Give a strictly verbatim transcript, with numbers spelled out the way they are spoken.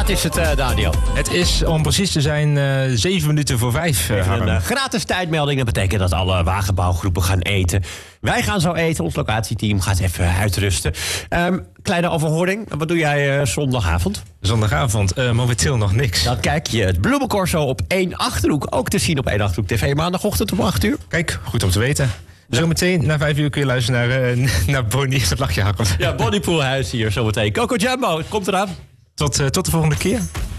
laat is het, uh, Daniel? Het is, om precies te zijn, uh, zeven minuten voor vijf. Uh, een uh, gratis tijdmelding. Dat betekent dat alle wagenbouwgroepen gaan eten. Wij gaan zo eten. Ons locatieteam gaat even uitrusten. Um, kleine overhoring. Wat doe jij uh, zondagavond? Zondagavond, uh, momenteel nog niks. Dan kijk je het Bloemencorso op één Achterhoek. Ook te zien op één Achterhoek T V maandagochtend om acht uur. Kijk, goed om te weten. Zometeen na vijf uur kun je luisteren naar, uh, naar Bonnie. Dat lach je, Harold. Ja, Bonnie Poelhuis hier zometeen. Coco Jumbo, het komt eraan. Tot, uh, tot de volgende keer.